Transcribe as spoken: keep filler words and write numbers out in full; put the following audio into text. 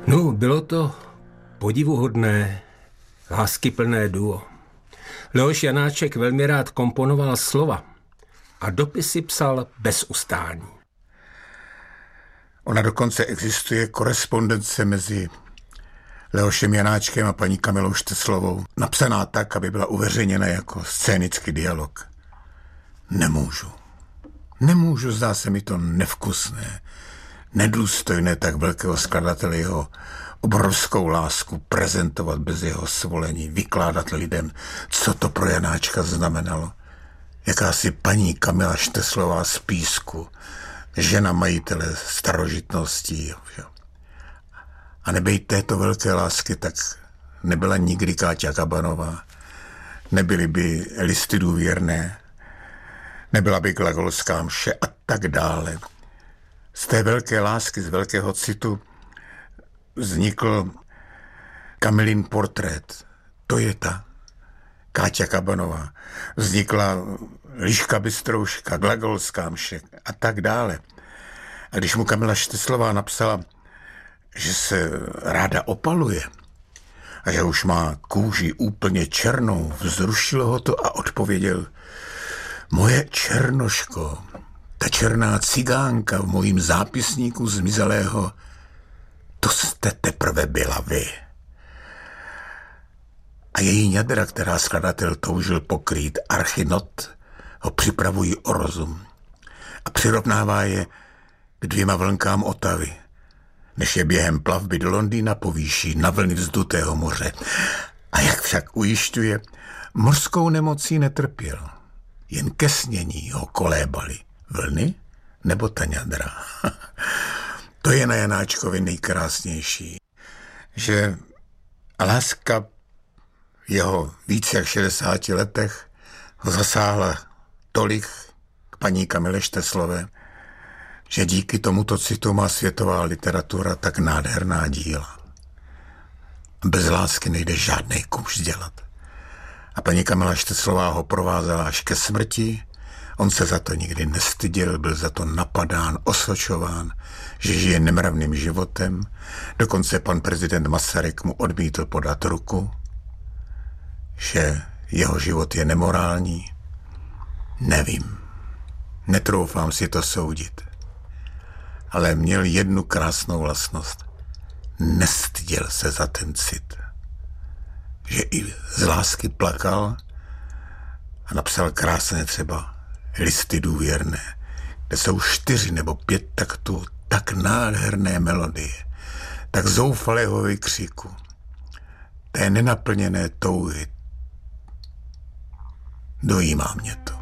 No, bylo to podivuhodné, láskyplné duo. Leoš Janáček velmi rád komponoval slova a dopisy psal bez ustání. Ona dokonce existuje korespondence mezi Leošem Janáčkem a paní Kamilou Šteslovou, napsaná tak, aby byla uveřejněna jako scénický dialog. Nemůžu. Nemůžu, zdá se mi to nevkusné, nedůstojné tak velkého skladatele jeho obrovskou lásku prezentovat bez jeho svolení, vykládat lidem, co to pro Janáčka znamenalo. Jakási paní Kamila Šteslová z Písku, žena majitele starožitností. A nebejt této velké lásky, tak nebyla nikdy Káťa Kabanová, nebyly by listy důvěrné, nebyla by glagolská mše a tak dále. Z té velké lásky, z velkého citu vznikl Kamilin portrét. To je ta Káťa Kabanová. Vznikla Liška Bystrouška, glagolská mše a tak dále. A když mu Kamila Šteslová napsala, že se ráda opaluje a že už má kůži úplně černou, vzrušilo ho to a odpověděl: moje černoško, ta černá cigánka v mojím zápisníku zmizelého, to jste teprve byla vy. A její ňadra, která skladatel toužil pokrýt, archinot, ho připravují o rozum a přirovnává je k dvěma vlnkám Otavy, než je během plavby do Londýna povýší na vlny vzdutého moře. A jak však ujišťuje, mořskou nemocí netrpěl, jen ke snění ho kolébaly vlny nebo ta ňadra. To je na Janáčkovi nejkrásnější, že láska v jeho více jak šedesáti letech ho zasáhla tolik k paní Kamile Šteslové, že díky tomuto citu má světová literatura tak nádherná díla. Bez lásky nejde žádnej kus dělat. A paní Kamila Šteslová ho provázela až ke smrti. On se za to nikdy nestyděl, byl za to napadán, osočován, že žije nemravným životem. Dokonce pan prezident Masaryk mu odmítl podat ruku, že jeho život je nemorální. Nevím, netroufám si to soudit. Ale měl jednu krásnou vlastnost. Nestyděl se za ten cit. Že i z lásky plakal a napsal krásně třeba Listy důvěrné, kde jsou čtyři nebo pět taktů tak nádherné melodie, tak zoufalého vykřiku, té nenaplněné touhy. Dojímá mě to.